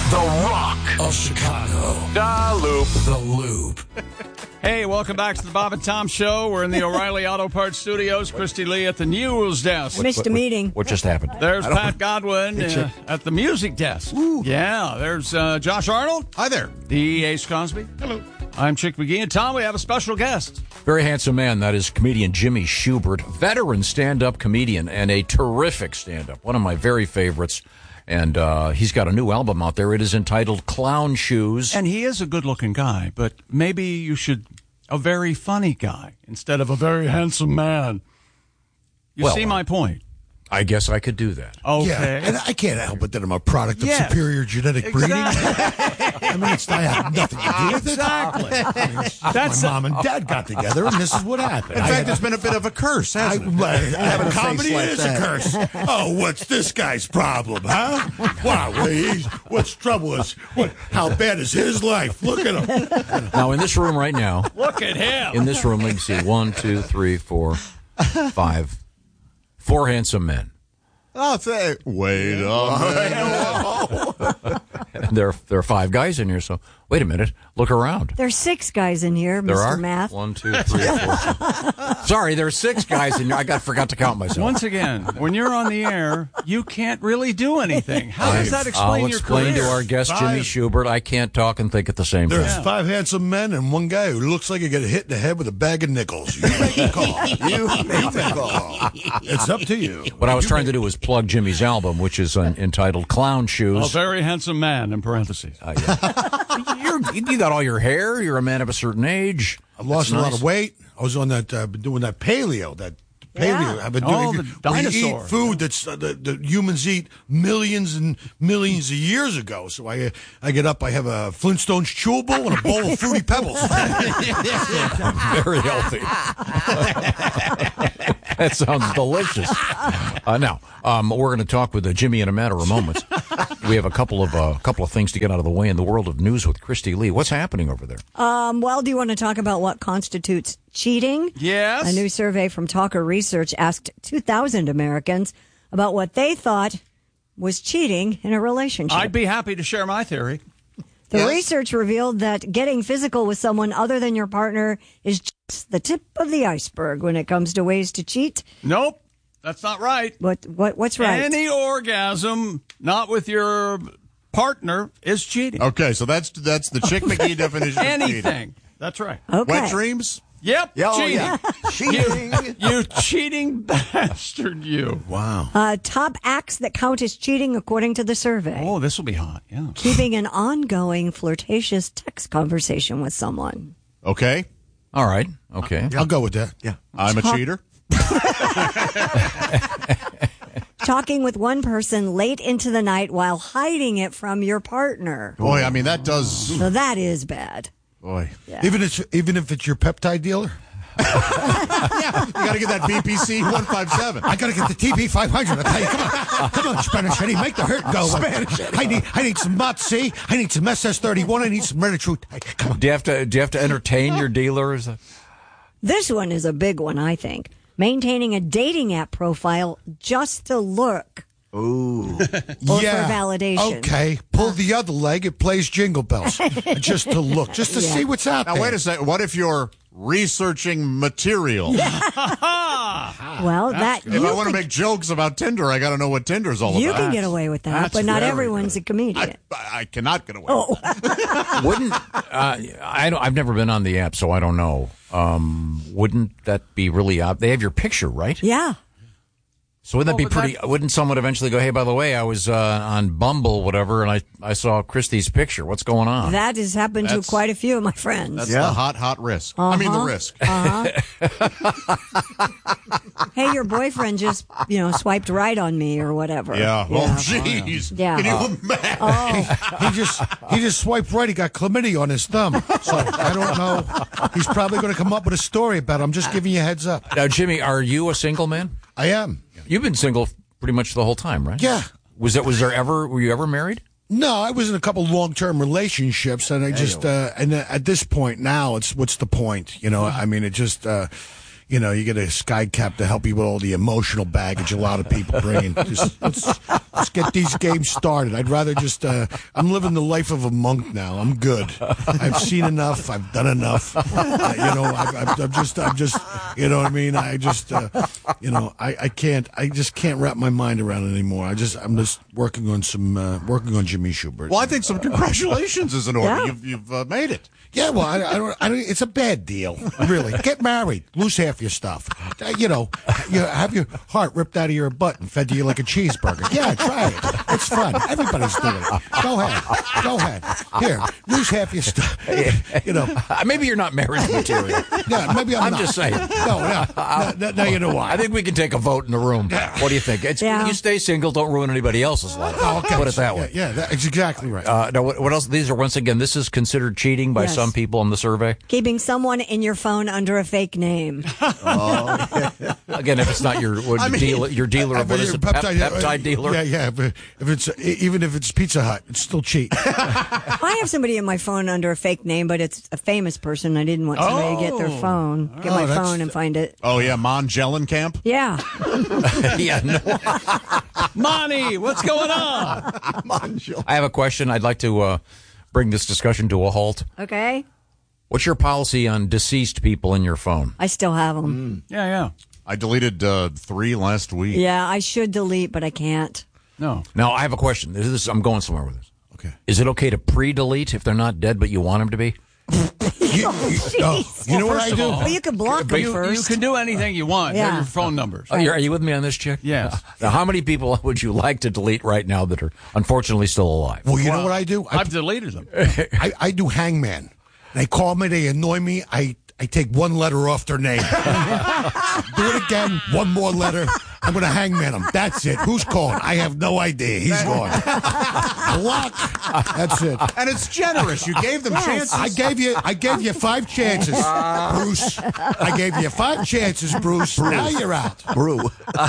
The Rock of Chicago. The Loop. Hey, welcome back to the Bob and Tom Show. We're in the O'Reilly Auto Parts Studios. Christy Lee at the news desk. Missed a meeting. What just happened? There's Pat Godwin at the music desk. Ooh. Yeah, there's Josh Arnold. Hi there. The Ace Cosby. Hello. I'm Chick McGee. And Tom, we have a special guest. Very handsome man. That is comedian Jimmy Schubert, veteran stand-up comedian and a terrific stand-up. One of my very favorites. And he's got a new album out there. It is entitled Clown Shoes. And he is a good-looking guy, but maybe you should a very funny guy instead of a very handsome man. You see my point? I guess I could do that. Okay. Yeah, and I can't help it that I'm a product of superior genetic breeding. I mean, I have nothing to do with it. Exactly. That's my mom and dad got together, and this is what happened. In fact, it's been a bit of a curse, hasn't it? Comedy is a curse. Oh, what's this guy's problem, huh? Wow, what's trouble is? How bad is his life? Look at him. Now, in this room right now, look at him. In this room, we can see 1, 2, 3, 4, 5, 4 handsome men. Oh, wait a minute. There are 5 guys in here, so wait a minute. Look around. There's 6 guys in here, There Mr. are? Math. 1, 2, 3, 4. Sorry, there are 6 guys in here. I forgot to count myself. Once again, when you're on the air, you can't really do anything. How does that explain your career? I'll explain to our guest, Jimmy Schubert, I can't talk and think at the same time. There's 5 handsome men and 1 guy who looks like he got hit in the head with a bag of nickels. You make the call. You make the call. It's up to you. What I was trying to do was plug Jimmy's album, which is entitled Clown Shoes. A very handsome man, in parentheses. You got all your hair. You're a man of a certain age. I've lost a lot of weight. I was on that, been doing that paleo. I've been doing the dinosaur. You eat food that's the humans eat millions and millions of years ago. So I get up, I have a Flintstones chewable and a bowl of Fruity Pebbles. Very healthy. That sounds delicious. Now, we're going to talk with Jimmy in a matter of moments. We have a couple of things to get out of the way in the world of news with Christy Lee. What's happening over there? Well, do you want to talk about what constitutes cheating? Yes. A new survey from Talker Research asked 2,000 Americans about what they thought was cheating in a relationship. I'd be happy to share my theory. The research revealed that getting physical with someone other than your partner is just the tip of the iceberg when it comes to ways to cheat. Nope, that's not right. What's right? Any orgasm not with your partner is cheating. Okay, so that's the Chick McGee definition of cheating. Anything. That's right. Okay. Wet dreams? Yep, cheating. Yeah. Cheating. You cheating bastard, you. Wow. Top acts that count as cheating according to the survey. Oh, this will be hot, yeah. Keeping an ongoing flirtatious text conversation with someone. Okay. All right. Okay. I'll go with that. Yeah. I'm a cheater. Talking with one person late into the night while hiding it from your partner. Boy, I mean, that does... So that is bad. Boy. Yeah. Even if it's your peptide dealer? Yeah, you got to get that BPC 157. I got to get the TB 500. I tell you, come on, Spanish Eddie, make the hurt go. Spanish Eddie. I need some Mott C. I need some SS31. I need some Redditruth. Come on. Do you have to entertain your dealers? This one is a big one, I think. Maintaining a dating app profile just to look. Ooh. Or for validation. Okay. Pull the other leg. It plays Jingle Bells. Just to look. Just to see what's out Now, there. wait a second. What if you're researching material? Well, that If I want to make jokes about Tinder, I got to know what Tinder's all you about. can get away with that, That's but not very everyone's a comedian. I cannot get away Oh. with that. Wouldn't I've never been on the app, so I don't know. Wouldn't that be really odd? They have your picture, right? Yeah. So wouldn't that be pretty? Wouldn't someone eventually go, "Hey, by the way, I was on Bumble, whatever, and I saw Christy's picture. What's going on?" That has happened to quite a few of my friends. That's the hot risk. I mean, the risk. Hey, your boyfriend just, swiped right on me or whatever. Yeah. Oh, jeez. Yeah. Can you imagine? Oh, He just swiped right. He got chlamydia on his thumb. So I don't know. He's probably going to come up with a story about it. I'm just giving you a heads up. Now, Jimmy, are you a single man? I am. You've been single pretty much the whole time, right? Yeah. Were you ever married? No, I was in a couple long-term relationships, and I just and at this point now, it's what's the point? I mean, it just you get a sky cap to help you with all the emotional baggage a lot of people bring in. Let's get these games started. I'd rather just, I'm living the life of a monk now. I'm good. I've seen enough. I've done enough. I'm just, you know what I mean? I just, I just can't wrap my mind around it anymore. I'm just working on Jimmy Shubert. Well, I think some congratulations is in order. Yeah. You've made it. Yeah, well, I don't. It's a bad deal, really. Get married, lose half your stuff. You have your heart ripped out of your butt and fed to you like a cheeseburger. Yeah, try it. It's fun. Everybody's doing it. Go ahead. Here, lose half your stuff. Maybe you're not marriage material. Yeah, maybe I'm not. just saying. No, you know why? I think we can take a vote in the room. What do you think? You stay single, don't ruin anybody else's life. Oh, okay. Put it that way. Yeah, that's exactly right. Now, what else? These are, once again, this is considered cheating by some people in the survey. Keeping someone in your phone under a fake name. Again, if it's not your dealer of what is it, peptide dealer? Yeah. But even if it's Pizza Hut, it's still cheap. I have somebody in my phone under a fake name, but it's a famous person. I didn't want somebody to get their phone, my phone and find it. Oh, yeah, Mon Jellenkamp? Yeah. Yeah, no. Monty, what's going on? I have a question. I'd like to bring this discussion to a halt. Okay. What's your policy on deceased people in your phone? I still have them. Yeah. I deleted 3 last week. Yeah, I should delete, but I can't. No. Now, I have a question. I'm going somewhere with this. Okay. Is it okay to pre-delete if they're not dead, but you want them to be? You know what I do? Well, you can block them You first. can do anything you want. Yeah. They're your phone numbers. Oh, are you with me on this, Chick? Yes. Now, how many people would you like to delete right now that are unfortunately still alive? Well, you know what I do? I've deleted them. I do hangman. They call me, they annoy me. I take one letter off their name. Do it again, one more letter. I'm going to hangman them. That's it. Who's calling? I have no idea. He's gone. Block. That's it. And it's generous. You gave them chances. I gave you 5 chances, Bruce. I gave you 5 chances, Bruce. Now you're out. Brew.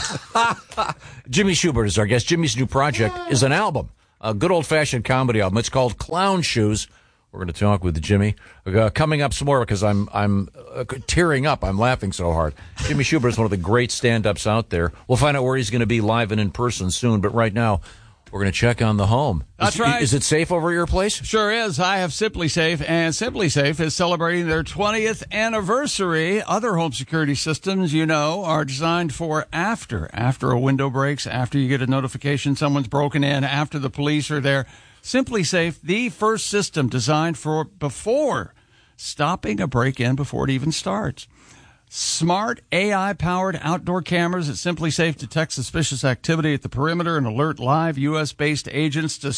Jimmy Shubert is our guest. Jimmy's new project is an album, a good old-fashioned comedy album. It's called Clown Shoes. We're going to talk with Jimmy. Coming up some more because I'm tearing up. I'm laughing so hard. Jimmy Shubert is one of the great stand-ups out there. We'll find out where he's going to be live and in person soon. But right now, we're going to check on the home. That's right. Is it safe over your place? Sure is. I have Simply Safe, and Simply Safe is celebrating their 20th anniversary. Other home security systems, are designed for after a window breaks, after you get a notification someone's broken in, after the police are there. Simply Safe, the first system designed for before stopping a break-in before it even starts. Smart AI-powered outdoor cameras at Simply Safe detect suspicious activity at the perimeter and alert live U.S.-based agents to